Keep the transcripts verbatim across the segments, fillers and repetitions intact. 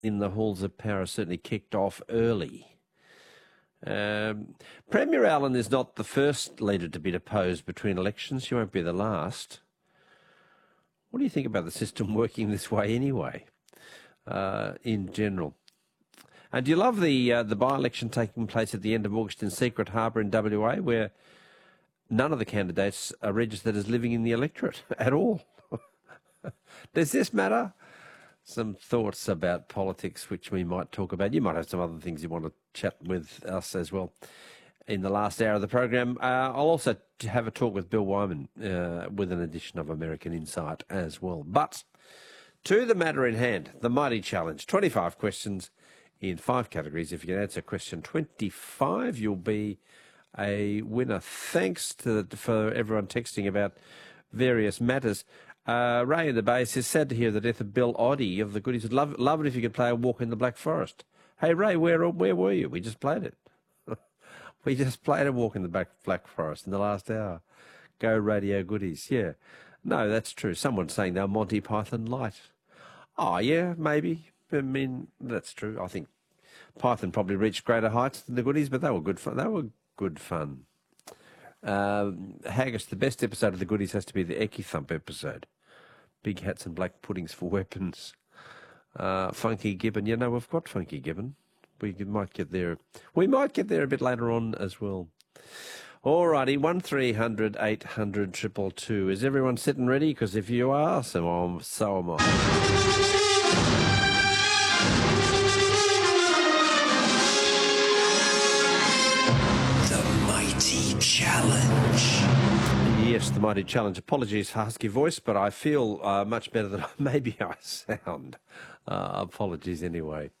in the halls of power certainly kicked off early. Um, Premier Allen is not the first leader to be deposed between elections. She won't be the last. What do you think about the system working this way anyway, uh, in general? And do you love the uh, the by-election taking place at the end of August in Secret Harbour in W A, where none of the candidates are registered as living in the electorate at all? Does this matter? Some thoughts about politics which we might talk about. You might have some other things you want to chat with us as well in the last hour of the program. Uh, I'll also have a talk with Bill Wyman uh, with an edition of American Insight as well. But to the matter in hand, the mighty challenge, twenty-five questions in five categories. If you can answer question twenty-five, you'll be a winner. Thanks to for everyone texting about various matters. Uh, Ray in the Bay says, sad to hear the death of Bill Oddie of the Goodies. Would love, love it if you could play a Walk in the Black Forest. Hey, Ray, where where were you? We just played it. we just played a Walk in the Black, Black Forest in the last hour. Go Radio Goodies, yeah. No, that's true. Someone's saying they're Monty Python light. Oh, yeah, maybe. I mean, that's true. I think Python probably reached greater heights than the Goodies, but they were good fun. They were good fun. Um, Haggis, the best episode of the Goodies has to be the Eki Thump episode. Big hats and black puddings for weapons. Uh, Funky Gibbon. You know, we've got Funky Gibbon. We might get there. We might get there a bit later on as well. All righty, one three hundred eight hundred two two two. Is everyone sitting ready? Because if you are, so am, so am I. Challenge. Yes, the mighty challenge. Apologies for husky voice, but I feel uh, much better than maybe I sound. Uh, apologies anyway.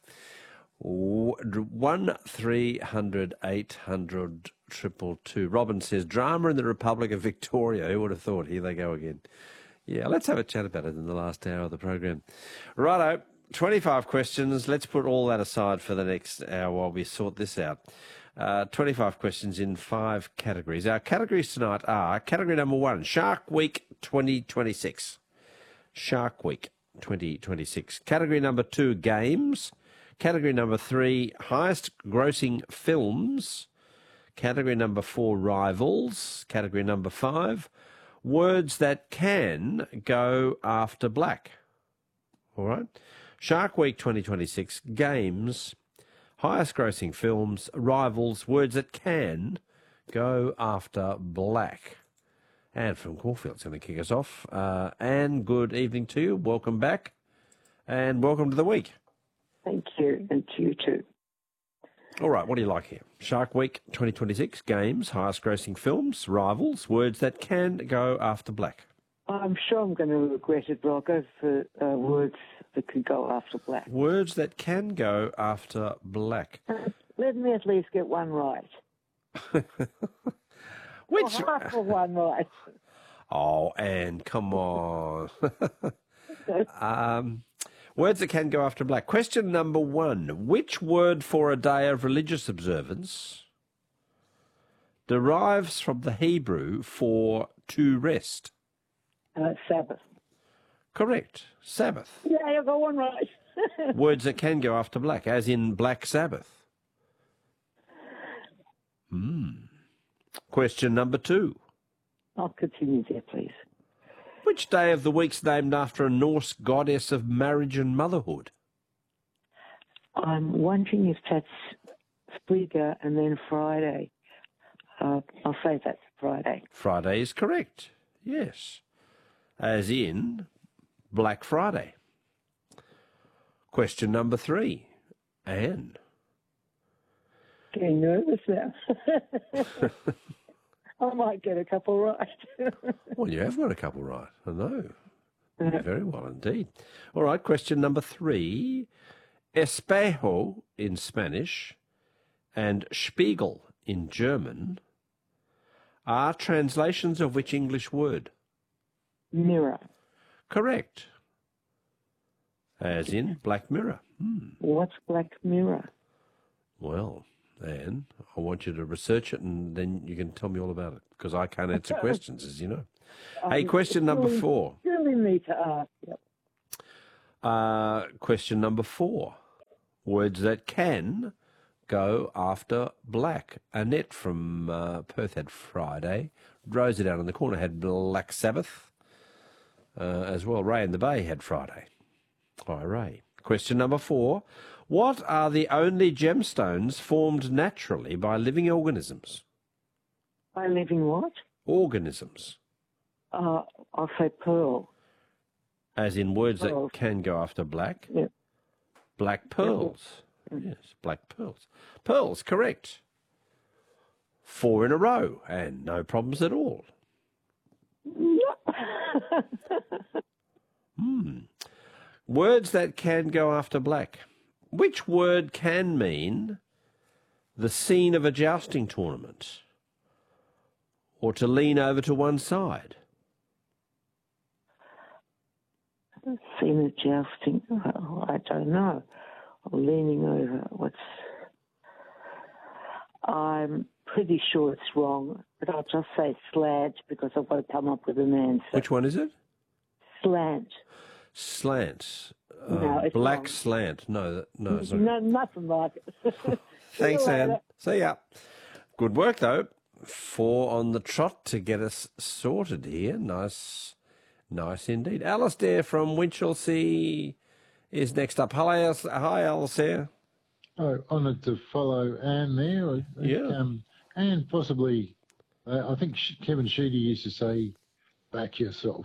One three hundred eight hundred triple two. Robin says drama in the Republic of Victoria. Who would have thought? Here they go again. Yeah, let's have a chat about it in the last hour of the program. Righto, twenty-five questions. Let's put all that aside for the next hour while we sort this out. Uh, twenty-five questions in five categories. Our categories tonight are category number one, Shark Week twenty twenty-six. Shark Week twenty twenty-six. Category number two, games. Category number three, highest grossing films. Category number four, rivals. Category number five, words that can go after black. All right. Shark Week twenty twenty-six, games, highest grossing films, rivals, words that can go after black. Anne from Caulfield's going to kick us off. Uh, Anne, good evening to you. Welcome back. And welcome to the week. Thank you, and to you too. All right, what do you like here? Shark Week twenty twenty-six, games, highest grossing films, rivals, words that can go after black. I'm sure I'm going to regret it, but I'll go for uh, words that could go after black. Words that can go after black. Uh, let me at least get one right. Which? Or half of one right. Oh, Anne, come on. um, words that can go after black. Question number one. Which word for a day of religious observance derives from the Hebrew for to rest? Uh, Sabbath. Correct. Sabbath. Yeah, you got one right. Words that can go after black, as in Black Sabbath. Hmm. Question number two. I'll continue there, please. Which day of the week's named after a Norse goddess of marriage and motherhood? I'm wondering if that's Spriga and then Friday. Uh, I'll say that's Friday. Friday is correct. Yes. As in Black Friday. Question number three. Anne. Getting nervous now. I might get a couple right. Well, you have got a couple right. I know. Very well indeed. All right, question number three. Espejo in Spanish and Spiegel in German are translations of which English word? Mirror. Correct. As in Black Mirror. Hmm. What's Black Mirror? Well, Anne, I want you to research it and then you can tell me all about it because I can't answer questions, as you know. Um, Hey, question number four. Really need to ask. Yep. Uh, question number four. Words that can go after black. Annette from uh, Perth had Friday. Rosa down in the corner had Black Sabbath uh, as well. Ray in the Bay had Friday. Hi, Ray. Question number four. What are the only gemstones formed naturally by living organisms? By living what? Organisms. Uh, I'll say pearl. As in words Pearls. that can go after black? Yeah. Black pearls. Yes, black pearls. Pearls, correct. Four in a row, and no problems at all. Hmm. Words that can go after black. Which word can mean the scene of a jousting tournament or to lean over to one side? Seen a jousting. Oh, I don't know. I'm leaning over. What's? I'm pretty sure it's wrong, but I'll just say slant because I've got to come up with an answer. Which one is it? Slant. Slant. Uh, No, it's black wrong. slant. No, that- no. It's not. No, nothing like it. Thanks, See you Anne. later. See ya. Good work, though. Four on the trot to get us sorted here. Nice, nice indeed. Alistair from Winchelsea is next up. Hello, Al- hi, Alistair. Oh, honoured to follow Anne there. I think, Yeah. Um, and possibly, uh, I think Sh- Kevin Sheedy used to say, back yourself.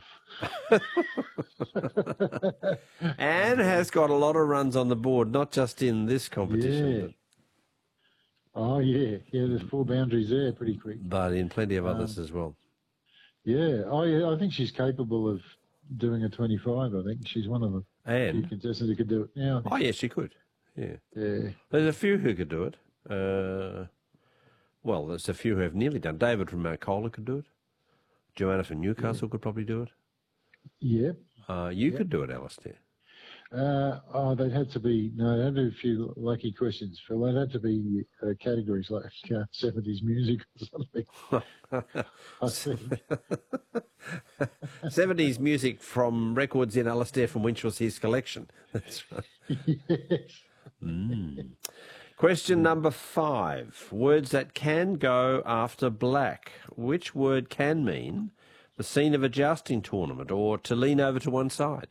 Anne has got a lot of runs on the board, not just in this competition, Oh, yeah. Yeah, there's four boundaries there pretty quick. but, but in plenty of others as well. Yeah. Oh, yeah. I think she's capable of doing a twenty-five, I think. She's one of the few Anne? contestants who could do it now. I think. Oh, yes, she could. Yeah. Yeah. There's a few who could do it. Uh, well, there's a few who have nearly done. David from Mount Cola could do it. Joanna from Newcastle could probably do it. Yep. Uh, you could do it, Alistair. Uh, oh, they'd have to be, no, they'd have to be a few lucky questions, Phil. They'd have to be uh, categories like uh, seventies music or something. I think. seventies music from records in Alistair from Winchelsea's collection. That's right. Yes. Mm. Question number five. Words that can go after black. Which word can mean the scene of a jousting tournament or to lean over to one side?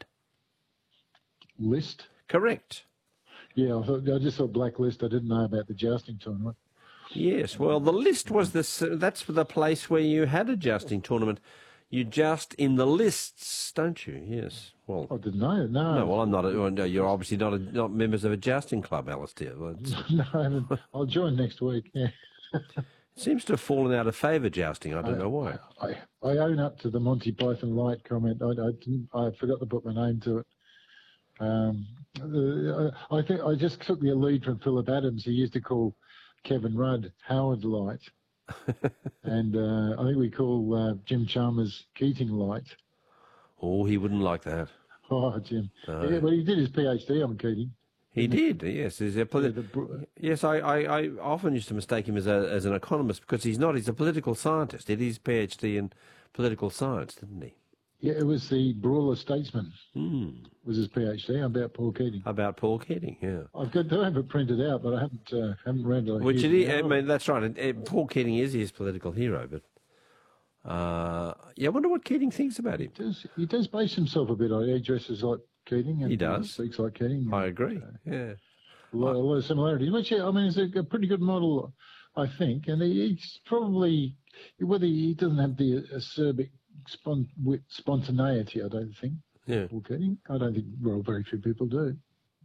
List? Correct. Yeah, I, thought, I just thought blacklist. I didn't know about the jousting tournament. Yes, well, the list was this. That's the place where you had a jousting tournament. You joust in the lists, don't you? Yes. Well, I didn't know. No, no. Well, I'm not. A, well, no, you're obviously not a, not members of a jousting club, Alistair. Well, it's- no, I haven't. I'll join next week. Yeah. it seems to have fallen out of favour, jousting. I don't know why. I, I own up to the Monty Python light comment. I, I didn't. I forgot to put my name to it. Um, uh, I think I just took the lead from Philip Adams. He used to call Kevin Rudd Howard Light, and uh, I think we call uh, Jim Chalmers Keating Light. Oh, he wouldn't like that. Oh, Jim. No. Yeah, well, he did his PhD on Keating. He did, yes. He's a poli- Yeah, the br- yes, I, I, I often used to mistake him as a as an economist because he's not. He's a political scientist. He did his PhD in political science, didn't he? Yeah, it was the Brawler Statesman. Hmm. Was his PhD about Paul Keating. About Paul Keating, yeah. I've got to have it printed out, but I haven't uh, haven't read it. Which it is, I mean, that's right. And, uh, Paul Keating is his political hero, but uh, yeah, I wonder what Keating thinks about him. He does, he does base himself a bit on. He dresses like Keating. And He does. speaks like Keating. I agree. Yeah. A lot, a lot of similarities. Which, yeah, I mean, is a, a pretty good model, I think. And he, he's probably, whether he doesn't have the acerbic spon- wit spontaneity, I don't think. Yeah. Paul Keating. I don't think, well, very few people do.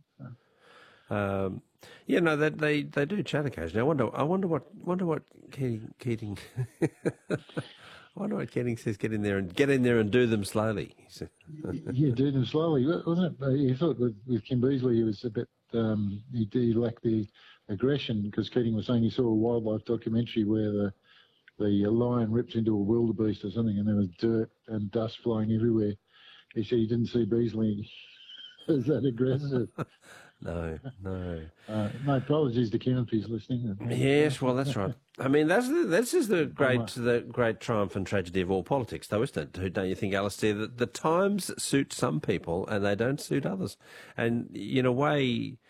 Um, yeah, no, they, they they do chat occasionally. I wonder, I wonder what, wonder what Keating, Keating I wonder what Keating says. Get in there and get in there and do them slowly. He said. Yeah, do them slowly, wasn't it? He thought with, with Kim Beazley, he was a bit, um, he, he lacked the aggression because Keating was saying he saw a wildlife documentary where the the lion ripped into a wildebeest or something and there was dirt and dust flying everywhere. He said he didn't see Beazley as that aggressive. No, no. Uh, my apologies to Kim if he's listening. Yes, well, that's right. I mean, that's the, this is the great the great triumph and tragedy of all politics, though, isn't it? Don't you think, Alistair, that the times suit some people and they don't suit others? And in a way,